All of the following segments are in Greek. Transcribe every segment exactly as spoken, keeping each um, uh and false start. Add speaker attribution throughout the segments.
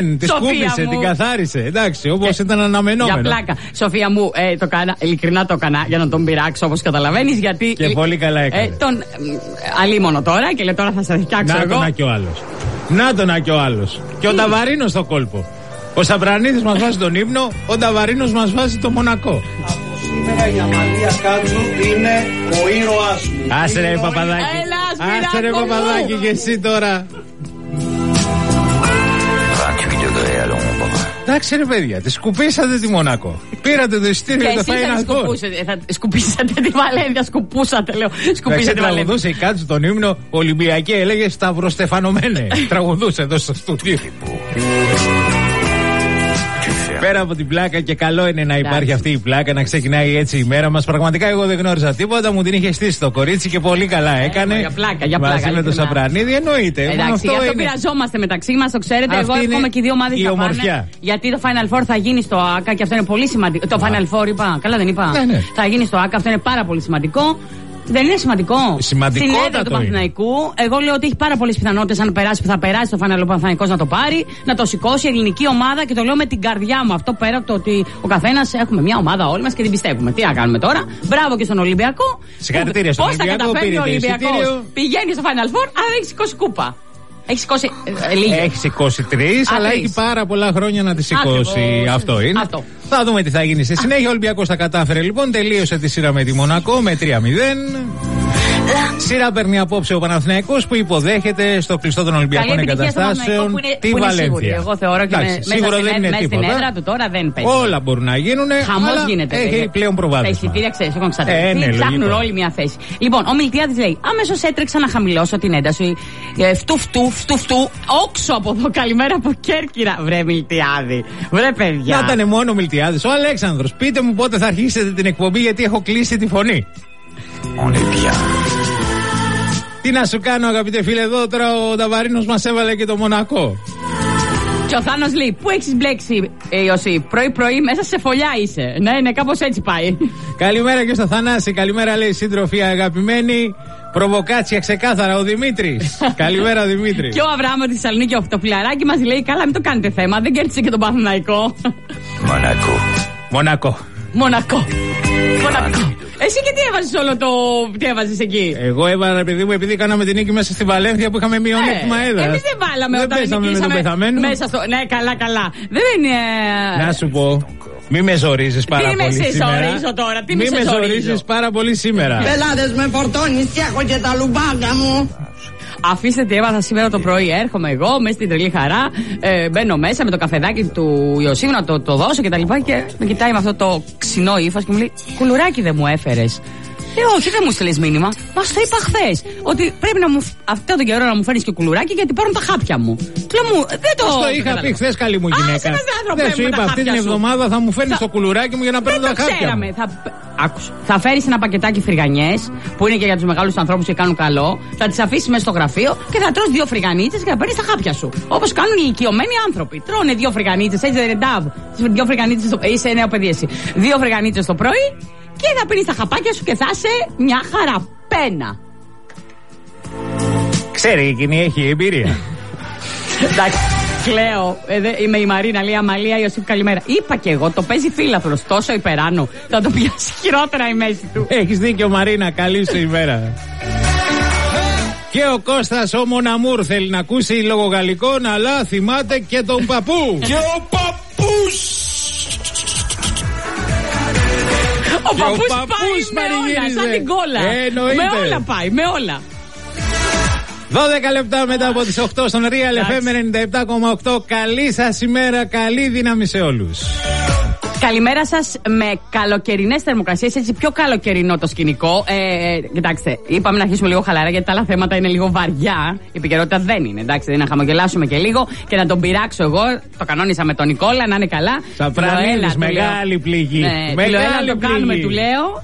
Speaker 1: Τη σκούπισε, την καθάρισε. Εντάξει, όπως ήταν αναμενόμενο.
Speaker 2: Για πλάκα. Σοφία μου, ε, το κάνα, ειλικρινά το έκανα για να τον πειράξω, όπως καταλαβαίνεις. Γιατί.
Speaker 1: Και πολύ καλά έκανε.
Speaker 2: Ε, τον. Ε, αλίμονο τώρα και λέει τώρα θα σε φτιάξω
Speaker 1: εγώ. Να τον και ο άλλος. Να τον και ο άλλος. Και ο Ταβαρίνος στο κόλπο. Ο Σαπρανίδης μας βάζει τον ύμνο, ο Ταβαρίνος μας βάζει το Μονακό.
Speaker 3: Από σήμερα η Αμαλία Κάτσου είναι ο ήρωας μου.
Speaker 1: Άσε ρε Παπαδάκη. Άσε ρε Παπαδάκη και εσύ τώρα. Εντάξει ρε παιδιά, τη σκουπίσατε τη Μονακό. Πήρατε το ειστήριο για το Final Four.
Speaker 2: Θα σκουπίσατε τη Βαλένθια, σκουπούσατε λέω. Σκουπίσατε τη Βαλένθια.
Speaker 1: Τραγουδούσε η Κάτσου τον ύμνο Ολυμπιακή, έλεγε Σταυροστεφανωμένε. Τραγουδούσε εδώ στο στούντιο. Πέρα από την πλάκα, και καλό είναι να υπάρχει αυτή η πλάκα, να ξεκινάει έτσι η μέρα μας. Πραγματικά εγώ δεν γνώριζα τίποτα, μου την είχε στήσει το κορίτσι και πολύ καλά έκανε.
Speaker 2: Ε, για πλάκα, για πλάκα.
Speaker 1: Μαζί με το Σαπρανίδη, εννοείται.
Speaker 2: Εντάξει, αυτό, αυτό είναι... πειραζόμαστε μεταξύ μας, το ξέρετε. Αυτή εγώ εύχομαι και οι δύο ομάδες να πάνε. Γιατί το Final Four θα γίνει στο ΆΚΑ και αυτό είναι πολύ σημαντικό. Το Final Four είπα, καλά δεν είπα.
Speaker 1: Ναι, ναι.
Speaker 2: Θα γίνει στο ΆΚΑ, αυτό είναι πάρα πολύ σημαντικό. Δεν είναι σημαντικό.
Speaker 1: Σημαντικό.
Speaker 2: Στην έδρα του Παναθηναϊκού, εγώ λέω ότι έχει πάρα πολλές πιθανότητες αν περάσει που θα περάσει το Final Four Παναθηναϊκός να το πάρει, να το σηκώσει η ελληνική ομάδα και το λέω με την καρδιά μου. Αυτό πέρα από το ότι ο καθένας έχουμε μια ομάδα όλοι μας και την πιστεύουμε. Τι να κάνουμε τώρα. Μπράβο και στον Ολυμπιακό.
Speaker 1: Συγχαρητήρια στον Ολυμπιακό.
Speaker 2: Πώς θα καταφέρει ο Ολυμπιακός. Πηγαίνει στο Final Four, αλλά έχει σηκώσει κούπα. Έχει σηκώσει. Ε, λίγη.
Speaker 1: Έχει σηκώσει τρεις, αλλά τρεις. Έχει πάρα πολλά χρόνια να τη σηκώσει. Ακριβώς. Αυτό είναι. Αυτό. Θα δούμε τι θα γίνει στη συνέχεια. Ο Ολυμπιακός τα κατάφερε λοιπόν. Τελείωσε τη σειρά με τη Μονακό με τρία μηδέν. Σειρά παίρνει απόψε ο Παναθηναϊκός που υποδέχεται στο κλειστό των Ολυμπιακών Εγκαταστάσεων τη Βαλένθια.
Speaker 2: Εγώ θεωρώ και με,
Speaker 1: σίγουρο δεν είναι τίποτα.
Speaker 2: Στην έδρα του τώρα δεν παίζει.
Speaker 1: Όλα μπορούν να γίνουν.
Speaker 2: Χαμός γίνεται.
Speaker 1: Έχει πλέον προβάδισμα.
Speaker 2: Τα εισιτήρια ξέρεις, έχουν ξατρέψει. Ψάχνουν όλοι μια θέση. Λοιπόν, ο Μιλτιάδης λέει: αμέσως έτρεξα να χαμηλώσω την ένταση. Φτου, φτου, φτου, φτου. Όξω από εδώ, καλημέρα από Κέρκυρα. Βρε Μιλτιάδη. Βρε παιδιά.
Speaker 1: Να ήταν μόνο ο Μιλτιάδης. Ο Αλέξανδρος, πείτε μου πότε θα αρχίσετε την εκπομπή γιατί έχω κλείσει τη φωνή. Τι να σου κάνω αγαπητέ φίλε, εδώ τώρα ο Ταβαρίνος μας έβαλε και το Μονακό.
Speaker 2: Και ο Θάνος λέει: πού έχεις μπλέξει, ε, Ιωσή, πρωί-πρωί μέσα σε φωλιά είσαι. Ναι, ναι, κάπως έτσι πάει.
Speaker 1: Καλημέρα και στο Θανάση, καλημέρα λέει σύντροφοι αγαπημένοι. Προβοκάτσια ξεκάθαρα ο Δημήτρης. Καλημέρα Δημήτρη.
Speaker 2: Και ο Αβραάμ τη Θεσσαλονίκη, το φιλαράκι μας λέει: καλά, μην το κάνετε θέμα, δεν κέρδισε και τον Παναθηναϊκό.
Speaker 1: Μονακό. Μονακό.
Speaker 2: Μονακό. Μονακό. Εσύ και τι έβαζες όλο το. Τι έβαζες εκεί.
Speaker 1: Εγώ έβαλα, παιδί μου, επειδή κάναμε την νίκη μέσα στη Βαλένθια που είχαμε μειονέκτημα
Speaker 2: ε,
Speaker 1: έδρας.
Speaker 2: Εμείς δεν βάλαμε
Speaker 1: δεν
Speaker 2: όταν
Speaker 1: πέσαμε με τον πεθαμένο.
Speaker 2: Μέσα στο... Ναι, καλά, καλά. Δεν είναι.
Speaker 1: Να σου πω. Μη με ζορίζεις πάρα
Speaker 2: τι
Speaker 1: πολύ σήμερα.
Speaker 2: Τι με ζορίζω τώρα, τι
Speaker 1: μη
Speaker 2: με
Speaker 1: ζορίζεις πάρα πολύ σήμερα.
Speaker 3: Πελάτες με φορτώνεις και έχω και τα λουμπάκα μου.
Speaker 2: Αφήστε τι έβαθα σήμερα το πρωί. Έρχομαι εγώ μέσα στην τρελή χαρά. Ε, μπαίνω μέσα με το καφεδάκι του Ιωσήβου να το, το δώσω και τα λοιπά. Και με κοιτάει με αυτό το ξινό ύφος και μου λέει: κουλουράκι δεν μου έφερες. Ε, όχι, δεν μου στείλες μήνυμα. Μα το είπα χθες. Ότι πρέπει να μου, αυτό τον καιρό να μου φέρεις και κουλουράκι γιατί παίρνουν τα χάπια μου. Του λέω: μου, δεν το.
Speaker 1: Το είχα πει χθες, καλή μου γυναίκα. Δεν σου είπα αυτή την εβδομάδα θα μου φέρνεις το κουλουράκι μου για να παίρνω τα χάπια μου.
Speaker 2: Θα... Άκουσα. Θα φέρεις ένα πακετάκι φρυγανιές που είναι και για τους μεγάλους ανθρώπους και κάνουν καλό. Θα τις αφήσεις μέσα στο γραφείο και θα τρως δύο φρυγανίτσες και θα παίρνεις τα χάπια σου. Όπως κάνουν οι ηλικιωμένοι άνθρωποι. Τρώνε δύο φρυγανίτσες, έτσι δεν είναι ντάβ. Δύο φρυγανίτσες το... Είσαι νέο παιδί εσύ. Δύο φρυγανίτσες το πρωί. Και θα πίνεις τα χαπάκια σου και θα είσαι μια χαραπένα.
Speaker 1: Ξέρει, εκείνη έχει εμπειρία.
Speaker 2: Εντάξει, κλαίω. Ε, είμαι η Μαρίνα, λέει Αμαλία, Ιωσήφ, καλημέρα. Είπα και εγώ, το παίζει φίλαθλος, τόσο υπεράνω. Θα το πιάσει χειρότερα η μέση του.
Speaker 1: Έχεις δίκιο, Μαρίνα, καλή σου ημέρα. Και ο Κώστας ο Μοναμούρ θέλει να ακούσει λόγω γαλλικών, αλλά θυμάται και τον παππού.
Speaker 3: Και ο παππούς.
Speaker 2: Ο παππούς πάει με όλα, σαν την κόλλα. Με όλα πάει, με όλα.
Speaker 1: δώδεκα λεπτά μετά από τις οκτώ στον Real εφ εμ ενενήντα επτά κόμμα οκτώ. Καλή σας ημέρα, καλή δύναμη σε όλους.
Speaker 2: Καλημέρα σας με καλοκαιρινές θερμοκρασίες, έτσι πιο καλοκαιρινό το σκηνικό. Ε, κοιτάξτε, είπαμε να αρχίσουμε λίγο χαλαρά γιατί τα άλλα θέματα είναι λίγο βαριά. Η επικαιρότητα δεν είναι, εντάξει, δεν να χαμογελάσουμε και λίγο και να τον πειράξω εγώ. Το κανόνισα με τον Νικόλα, να είναι καλά.
Speaker 1: Σαπρανίδης, μεγάλη πληγή.
Speaker 2: Ναι, μεγάλη το κάνουμε, του λέω.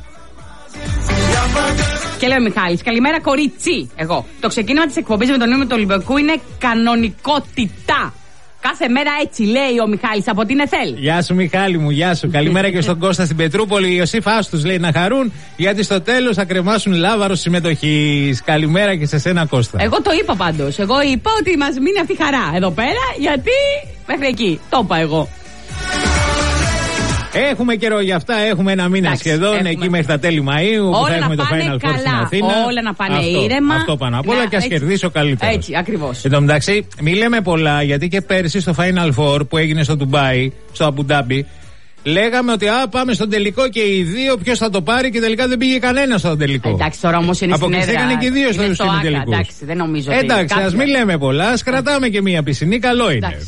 Speaker 2: Και λέω Μιχάλης, καλημέρα κορίτσι. Εγώ. Το ξεκίνημα της εκπομπής με τον νόμο του Ολυμπιακού είναι κανονικότητα. Κάθε μέρα έτσι λέει ο Μιχάλης από την ΕΘΕΛ.
Speaker 1: Γεια σου, Μιχάλη μου, γεια σου. Καλημέρα και στον Κώστα στην Πετρούπολη. Ιωσήφ, άστους λέει να χαρούν, γιατί στο τέλος θα κρεμάσουν λάβαρο συμμετοχής. Καλημέρα και σε σένα, Κώστα.
Speaker 2: Εγώ το είπα πάντως. Εγώ είπα ότι μας μείνει αυτή η χαρά εδώ πέρα, γιατί μέχρι εκεί. Το είπα εγώ.
Speaker 1: Έχουμε καιρό για αυτά, έχουμε ένα μήνα εντάξει, σχεδόν έχουμε. Εκεί μέχρι τα τέλη Μαΐου που θα έχουμε το Final Four στην Αθήνα.
Speaker 2: Όλα να πάνε
Speaker 1: αυτό,
Speaker 2: ήρεμα.
Speaker 1: Αυτό πάνω απ' όλα και ας κερδίσει ο καλύτερος.
Speaker 2: Έτσι, ακριβώς.
Speaker 1: Εν τω μεταξύ, μη λέμε πολλά, γιατί και πέρσι στο Final Four που έγινε στο Ντουμπάι, στο Αμπουντάμπι, λέγαμε ότι α, πάμε στον τελικό και οι δύο ποιος θα το πάρει και τελικά δεν πήγε κανένα στον τελικό.
Speaker 2: Εντάξει, τώρα όμως είναι στην έδρα.
Speaker 1: Αποκλειστήκανε και οι δύο στους τελικούς.
Speaker 2: Εντάξει, δεν νομίζω ότι
Speaker 1: εντάξει, ας μην λέμε πολλά, ας κρατάμε και μία πισινή, καλό είναι.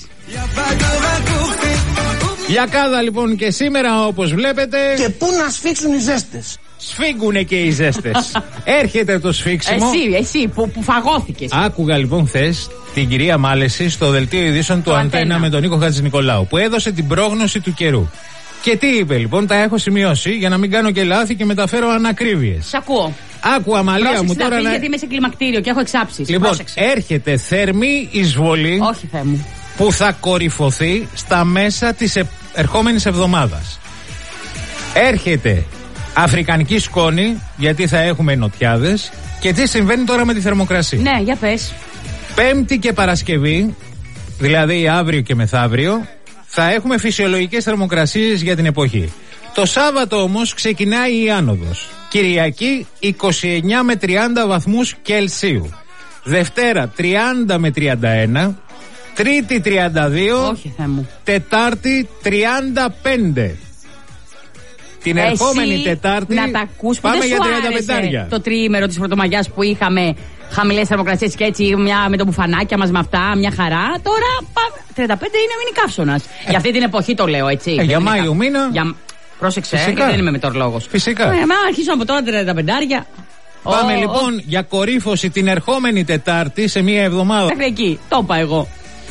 Speaker 1: Λιακάδα λοιπόν και σήμερα όπως βλέπετε.
Speaker 3: Και πού να σφίξουν οι ζέστες.
Speaker 1: Σφίγγουνε και οι ζέστες. Έρχεται το σφίξιμο.
Speaker 2: Εσύ, εσύ που, που φαγώθηκες.
Speaker 1: Άκουγα λοιπόν χθες την κυρία Μάλεση στο δελτίο ειδήσεων του Αντένα με τον Νίκο Χατζηνικολάου που έδωσε την πρόγνωση του καιρού. Και τι είπε λοιπόν, τα έχω σημειώσει για να μην κάνω και λάθη και μεταφέρω ανακρίβειες.
Speaker 2: Σ' ακούω.
Speaker 1: Άκου Αμαλία μου τώρα.
Speaker 2: Να πει, γιατί είμαι σε κλιμακτήριο και έχω εξάψεις.
Speaker 1: Λοιπόν,
Speaker 2: πρόσεξε.
Speaker 1: Έρχεται θερμή εισβολή.
Speaker 2: Όχι, Θεέ μου.
Speaker 1: Που θα κορυφωθεί στα μέσα της ε, ερχόμενης εβδομάδας. Έρχεται αφρικανική σκόνη, γιατί θα έχουμε νοτιάδες. Και τι συμβαίνει τώρα με τη θερμοκρασία.
Speaker 2: Ναι, για πες.
Speaker 1: Πέμπτη και Παρασκευή, δηλαδή αύριο και μεθαύριο, θα έχουμε φυσιολογικές θερμοκρασίες για την εποχή. Το Σάββατο όμως ξεκινάει η άνοδος. Κυριακή είκοσι εννιά με τριάντα βαθμούς Κελσίου. Δευτέρα τριάντα με τριάντα ένα. Τρίτη τριάντα δύο.
Speaker 2: Όχι, Θεέ μου.
Speaker 1: Τετάρτη τριάντα πέντε. Την
Speaker 2: εσύ
Speaker 1: ερχόμενη Τετάρτη
Speaker 2: να τα ακούς,
Speaker 1: πάμε για τριάντα πέντε.
Speaker 2: Το τριήμερο της Πρωτομαγιάς που είχαμε χαμηλές θερμοκρασίες και έτσι μια, με το μπουφανάκια μας με αυτά, μια χαρά. Τώρα πα, τριάντα πέντε είναι μήνυ καύσωνας. Ε. Για αυτή την εποχή το λέω έτσι.
Speaker 1: Ε, για Μάιο μήνα.
Speaker 2: Για... Πρόσεξε, ε, γιατί δεν είμαι μετεωρολόγος.
Speaker 1: Φυσικά.
Speaker 2: Ε, μα αρχίσω από τώρα τριάντα πέντε.
Speaker 1: Πάμε
Speaker 2: oh,
Speaker 1: λοιπόν oh. για κορύφωση την ερχόμενη Τετάρτη σε μία εβδομάδα.
Speaker 2: Μέχρι εκεί, το είπα εγώ.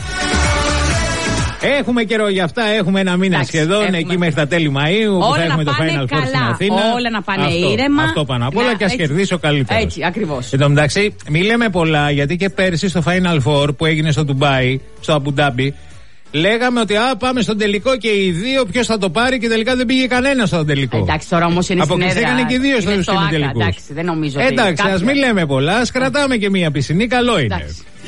Speaker 1: Έχουμε καιρό για αυτά, έχουμε ένα μήνα εντάξει, σχεδόν έχουμε. Εκεί μέχρι τα τέλη Μαΐου που θα έχουμε το Final Four στην Αθήνα.
Speaker 2: Όλα να πάνε
Speaker 1: αυτό,
Speaker 2: ήρεμα.
Speaker 1: Αυτό πάνω απ' όλα και ας κερδίσει ο καλύτερος.
Speaker 2: Έτσι, ακριβώς.
Speaker 1: Εν τω μεταξύ, μη λέμε πολλά, γιατί και πέρσι στο Final Four που έγινε στο Ντουμπάι, στο Αμπουντάμπι, λέγαμε ότι α, πάμε στον τελικό και οι δύο ποιος θα το πάρει και τελικά δεν πήγε κανένα στον τελικό.
Speaker 2: Εντάξει, τώρα όμως είναι στην έδρα.
Speaker 1: Αποκλειστήκανε και οι δύο στους τελικούς.
Speaker 2: Εντάξει, δεν νομίζω ότι
Speaker 1: εντάξει, ας μην λέμε πολλά, ας κρατάμε και μία πισινή, καλό είναι.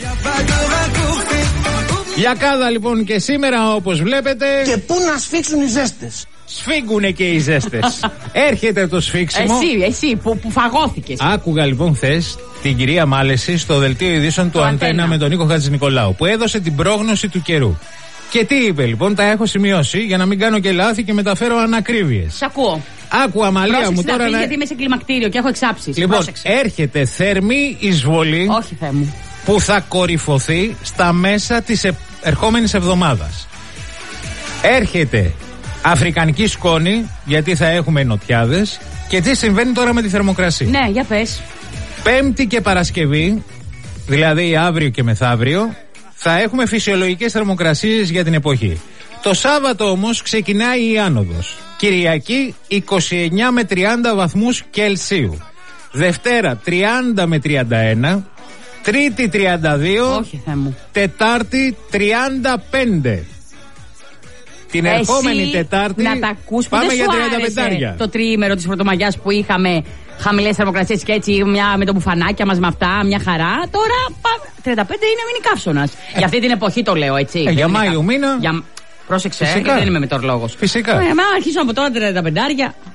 Speaker 1: Λιακάδα λοιπόν και σήμερα όπως βλέπετε.
Speaker 3: Και πού να σφίξουν οι ζέστες.
Speaker 1: Σφίγγουνε και οι ζέστες. Έρχεται το σφίξιμο.
Speaker 2: Εσύ, εσύ που, που φαγώθηκες.
Speaker 1: Άκουγα λοιπόν χθες την κυρία Μάλεση στο δελτίο ειδήσεων του Αντένα με τον Νίκο Χατζηνικολάου που έδωσε την πρόγνωση του καιρού. Και τι είπε λοιπόν, τα έχω σημειώσει για να μην κάνω και λάθη και μεταφέρω ανακρίβειες.
Speaker 2: Σ' ακούω.
Speaker 1: Άκου Αμαλία πρόσεξε μου τώρα.
Speaker 2: Να... γιατί είμαι σε κλιμακτήριο και έχω εξάψεις.
Speaker 1: Λοιπόν,
Speaker 2: πρόσεξε.
Speaker 1: Έρχεται θερμή εισβολή.
Speaker 2: Όχι, Θεέ μου.
Speaker 1: Που θα κορυφωθεί στα μέσα της ε, ερχόμενης εβδομάδας. Έρχεται αφρικανική σκόνη, γιατί θα έχουμε νοτιάδες. Και τι συμβαίνει τώρα με τη θερμοκρασία.
Speaker 2: Ναι, για πες.
Speaker 1: Πέμπτη και Παρασκευή, δηλαδή αύριο και μεθαύριο, θα έχουμε φυσιολογικές θερμοκρασίες για την εποχή. Το Σάββατο όμως ξεκινάει η άνοδος. Κυριακή είκοσι εννιά με τριάντα βαθμούς Κελσίου. Δευτέρα τριάντα με τριάντα ένα. Τρίτη τριάντα δύο.
Speaker 2: Όχι, Θεέ μου.
Speaker 1: Τετάρτη τριάντα πέντε. Την
Speaker 2: εσύ
Speaker 1: ερχόμενη Τετάρτη
Speaker 2: να τα ακούς,
Speaker 1: πάμε για τριάντα πέντε.
Speaker 2: Το τριήμερο της Πρωτομαγιάς που είχαμε χαμηλές θερμοκρασίες και έτσι μια, με το μπουφανάκια μας με αυτά, μια χαρά. Τώρα πα, τριάντα πέντε είναι μήνυ καύσωνας. Ε. Για αυτή την εποχή το λέω έτσι.
Speaker 1: Ε, για Μάιο μήνα.
Speaker 2: Για... Πρόσεξε, γιατί δεν είμαι μετεωρολόγος.
Speaker 1: Φυσικά.
Speaker 2: Ε, μα αρχίσω από τώρα τριάντα πέντε.